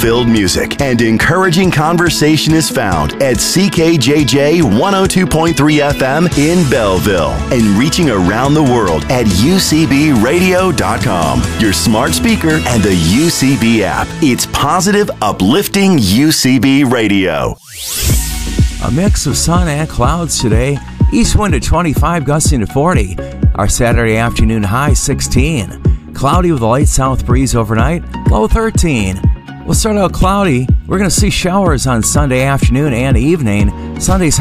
soul-filled music and encouraging conversation is found at CKJJ 102.3 FM in Belleville and reaching around the world at UCBradio.com, your smart speaker, and the UCB app. It's positive, uplifting UCB Radio. A mix of sun and clouds today. East wind at 25, gusting to 40. Our Saturday afternoon high 16. Cloudy with a light south breeze overnight, low 13. We'll start out cloudy. We're going to see showers on Sunday afternoon and evening. Sunday's